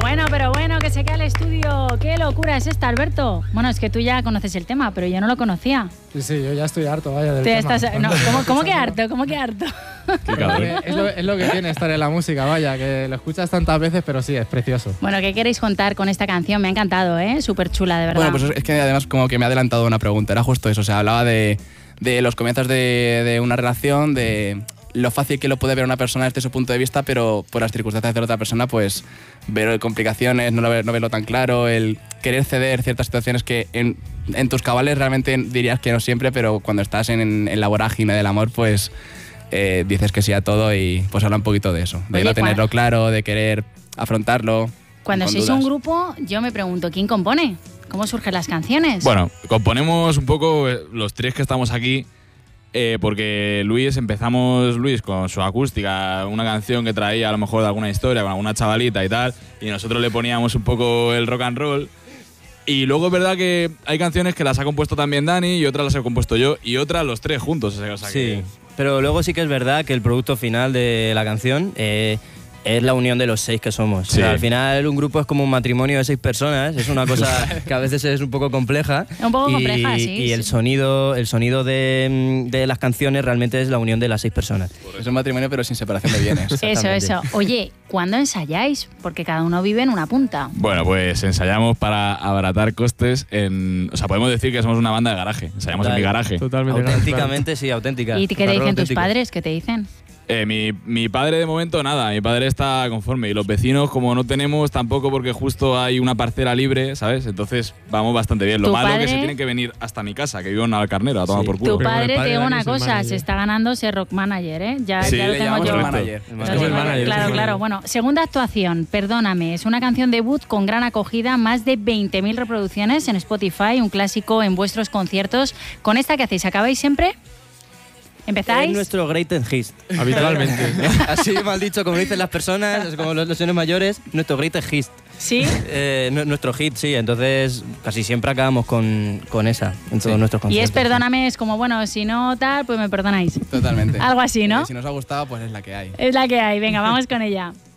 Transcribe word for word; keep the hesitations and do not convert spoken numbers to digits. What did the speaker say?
Bueno, pero bueno, que se queda el estudio. ¿Qué locura es esta, Alberto? Bueno, es que tú ya conoces el tema, pero yo no lo conocía. Sí, sí, yo ya estoy harto, vaya, del Te tema. estás, no, ¿cómo, ¿Cómo que harto? ¿Cómo que harto? Qué cabrón. Es lo, es lo que tiene estar en la música, vaya, que lo escuchas tantas veces, pero sí, es precioso. Bueno, ¿qué queréis contar con esta canción? Me ha encantado, ¿eh? Súper chula, de verdad. Bueno, pues es que además como que me ha adelantado una pregunta, era justo eso, o sea, hablaba de, de los comienzos de, de una relación, de lo fácil que lo puede ver una persona desde su punto de vista, pero por las circunstancias de la otra persona, pues ver complicaciones, no, lo, no verlo tan claro, el querer ceder ciertas situaciones que en, en tus cabales realmente dirías que no siempre, pero cuando estás en, en la vorágine del amor, pues eh, dices que sí a todo y pues habla un poquito de eso, de Oye, no tenerlo Juan, claro, de querer afrontarlo. Cuando con sois dudas. un grupo, yo me pregunto, ¿quién compone? ¿Cómo surgen las canciones? Bueno, componemos un poco eh, los tres que estamos aquí, eh, porque Luis, empezamos Luis con su acústica, una canción que traía a lo mejor de alguna historia, con alguna chavalita y tal, y nosotros le poníamos un poco el rock and roll. Y luego es verdad que hay canciones que las ha compuesto también Dani y otras las he compuesto yo y otras los tres juntos. O sea, o sea Sí, que pero luego sí que es verdad que el producto final de la canción eh, es la unión de los seis que somos. Sí. O sea, al final un grupo es como un matrimonio de seis personas, es una cosa que a veces es un poco compleja. Un poco y, compleja, sí, Y el sí. sonido, el sonido de, de las canciones realmente es la unión de las seis personas. Es un matrimonio pero sin separación de bienes. Eso, exactamente. eso. Oye, ¿cuándo ensayáis? Porque cada uno vive en una punta. Bueno, pues ensayamos para abaratar costes en... O sea, podemos decir que somos una banda de garaje. Ensayamos Total. en mi garaje. Totalmente. Auténticamente, sí, auténtica. ¿Y qué te Rock and dicen roll tus auténtico. padres? ¿Qué te dicen? Eh, mi, mi padre de momento nada, mi padre está conforme y los vecinos como no tenemos tampoco porque justo hay una parcela libre, ¿sabes? Entonces vamos bastante bien. Lo ¿Tu malo es que padre? se tienen que venir hasta mi casa, que vivo en Alcarnero, a tomar Sí. por culo. Tu Pero el padre, padre te digo de una Dani es el cosa, manager. se está ganando ser rock manager, ¿eh? Ya, Sí, ya lo le tengo llamamos yo. el Correcto. manager. El Lo manager. Es el tengo- manager, claro, es el claro. manager. Bueno, segunda actuación, Perdóname, es una canción debut con gran acogida, más de veinte mil reproducciones en Spotify, un clásico en vuestros conciertos. ¿Con esta qué hacéis? ¿Acabáis siempre? ¿Empezáis? Es nuestro greatest hit. Habitualmente. Así mal dicho, como dicen las personas, es como los, los señores mayores, nuestro greatest hit. ¿Sí? Eh, nu- nuestro hit, sí, entonces casi siempre acabamos con, con esa en todos nuestros Y conciertos. es Perdóname, es como, bueno, si no tal, pues me perdonáis. Totalmente. Algo así, ¿no? Y si nos ha gustado, pues es la que hay. Es la que hay. Venga, vamos con ella.